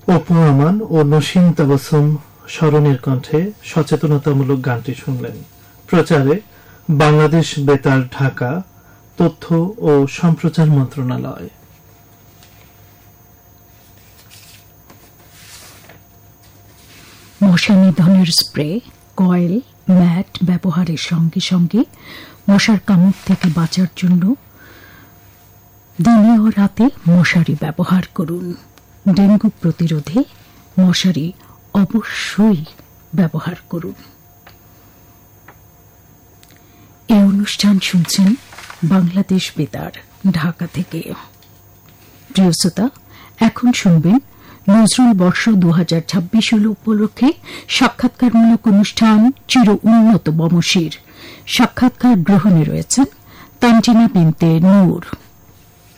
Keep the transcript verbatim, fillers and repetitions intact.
অপু আমান ও নসীম তাবাসসুম স্মরণের কণ্ঠে সচেতনতামূলক গানটি শুনলেন। প্রচারে বাংলাদেশ বেতার, ঢাকা, তথ্য ও সম্প্রচার মন্ত্রণালয়। মশা নিধনের স্প্রে, কয়েল, ম্যাট ব্যবহারের সঙ্গে সঙ্গে মশার কামড় থেকে বাঁচার জন্য দিনে ও রাতে মশারি ব্যবহার করুন। ডেঙ্গু প্রতিরোধে মশারি অবশ্যই ব্যবহার করুন। এই অনুষ্ঠান শুনছেন বাংলাদেশ বেতার, ঢাকা থেকে। প্রিয় শ্রোতা, এখন শুনবেন নজরুল বর্ষ দু হাজার ছাব্বিশ উপলক্ষে সাক্ষাৎকারমূলক অনুষ্ঠান চির উন্নত বমশির। সাক্ষাৎকার গ্রহণে রয়েছেন তানজিনা বিনতে নূর।